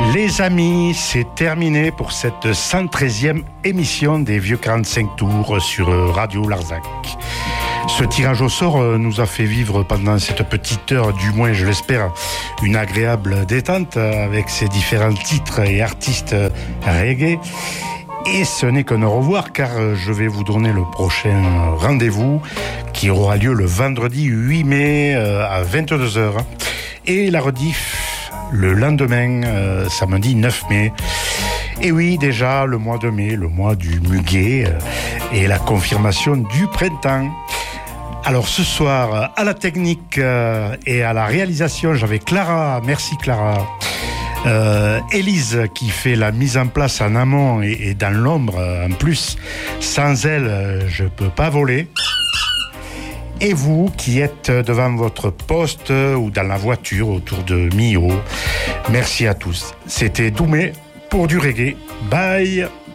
Les amis, c'est terminé pour cette 113e émission des Vieux 45 Tours sur Radio Larzac. Ce tirage au sort nous a fait vivre pendant cette petite heure, du moins je l'espère, une agréable détente avec ses différents titres et artistes reggae. Et ce n'est qu'un au revoir car je vais vous donner le prochain rendez-vous qui aura lieu le vendredi 8 mai à 22h. Et la rediff le lendemain, samedi 9 mai. Et oui, déjà le mois de mai, le mois du muguet et la confirmation du printemps. Alors ce soir, à la technique et à la réalisation, j'avais Clara, merci Clara. Élise qui fait la mise en place en amont et dans l'ombre en plus. Sans elle, je peux pas voler. Et vous qui êtes devant votre poste ou dans la voiture autour de Millau, merci à tous. C'était Doumé pour du reggae. Bye.